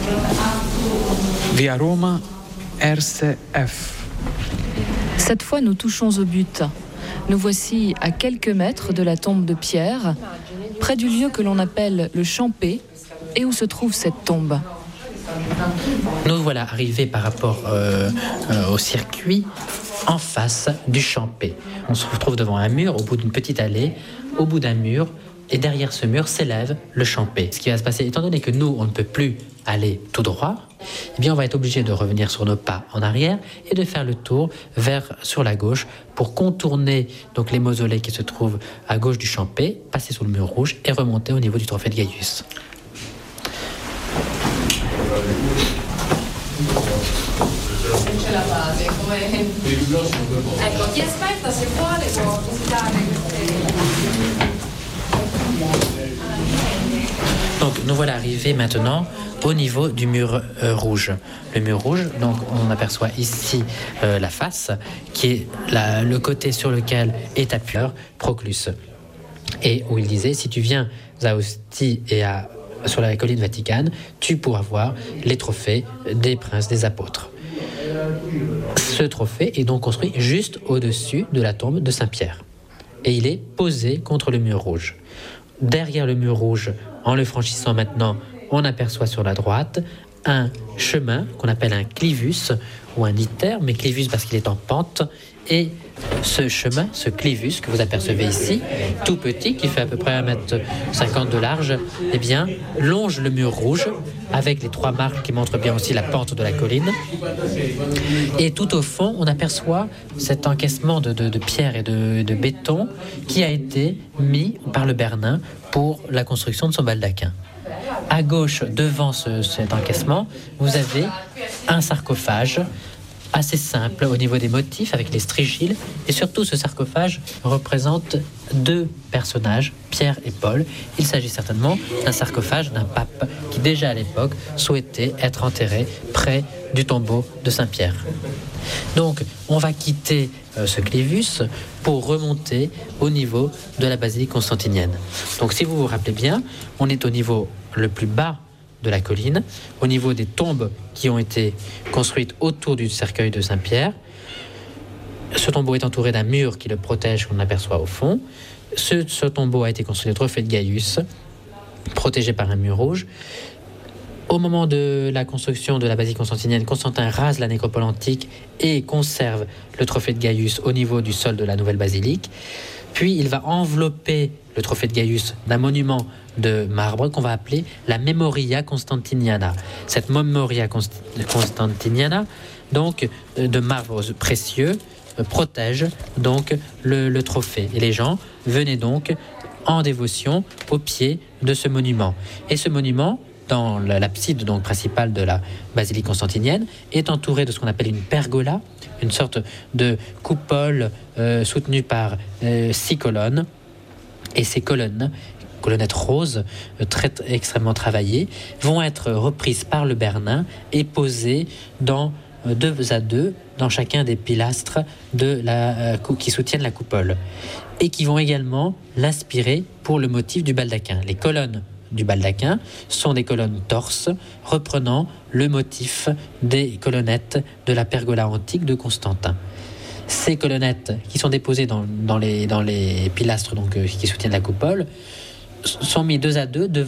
Via Roma, RCF. Cette fois, nous touchons au but. Nous voici à quelques mètres de la tombe de Pierre, près du lieu que l'on appelle le Champé, et où se trouve cette tombe. Nous voilà arrivés par rapport au circuit en face du Champé. On se retrouve devant un mur, au bout d'une petite allée, au bout d'un mur, et derrière ce mur s'élève le Champé. Ce qui va se passer, étant donné que nous, on ne peut plus aller tout droit, eh bien on va être obligé de revenir sur nos pas en arrière et de faire le tour sur la gauche pour contourner donc les mausolées qui se trouvent à gauche du Champé, passer sous le mur rouge et remonter au niveau du trophée de Gaius. Donc nous voilà arrivés maintenant au niveau du mur rouge. Le mur rouge, donc on aperçoit ici la face, qui est le côté sur lequel est appuyé Proclus. Et où il disait, si tu viens à Ostie et sur la colline Vaticane, tu pourras voir les trophées des princes des apôtres. Ce trophée est donc construit juste au-dessus de la tombe de Saint-Pierre. Et il est posé contre le mur rouge. Derrière le mur rouge, en le franchissant maintenant, on aperçoit sur la droite un chemin qu'on appelle un clivus ou un iter, mais clivus parce qu'il est en pente. Et ce chemin, ce clivus que vous apercevez ici, tout petit, qui fait à peu près 1,50 m de large, eh bien, longe le mur rouge avec les 3 marques qui montrent bien aussi la pente de la colline. Et tout au fond, on aperçoit cet encaissement de pierre et de béton qui a été mis par le Bernin pour la construction de son baldaquin. À gauche, devant cet encaissement, vous avez un sarcophage assez simple au niveau des motifs avec les strigiles, et surtout ce sarcophage représente 2 personnages, Pierre et Paul. Il s'agit certainement d'un sarcophage d'un pape qui déjà à l'époque souhaitait être enterré près du tombeau de Saint-Pierre. Donc on va quitter ce clivus pour remonter au niveau de la basilique constantinienne. Donc si vous vous rappelez bien, on est au niveau le plus bas de la colline, au niveau des tombes qui ont été construites autour du cercueil de Saint-Pierre. Ce tombeau est entouré d'un mur qui le protège, qu'on aperçoit au fond. Ce tombeau a été construit au trophée de Gaius, protégé par un mur rouge. Au moment de la construction de la basilique constantinienne, Constantin rase la nécropole antique et conserve le trophée de Gaius au niveau du sol de la nouvelle basilique. Puis il va envelopper le trophée de Gaius d'un monument de marbre qu'on va appeler la Memoria Constantiniana. Cette Memoria Constantiniana, donc de marbre précieux, protège donc le trophée. Et les gens venaient donc en dévotion au pied de ce monument. Et ce monument, dans l'abside donc principale de la basilique constantinienne, est entouré de ce qu'on appelle une pergola, une sorte de coupole soutenue par 6 colonnes. Et ces colonnettes roses, extrêmement travaillées, vont être reprises par le Bernin et posées dans 2 à 2 dans chacun des pilastres qui soutiennent la coupole, et qui vont également l'inspirer pour le motif du baldaquin. Les colonnes du baldaquin sont des colonnes torses reprenant le motif des colonnettes de la pergola antique de Constantin. Ces colonnettes qui sont déposées dans les pilastres donc, qui soutiennent la coupole sont mis 2 à 2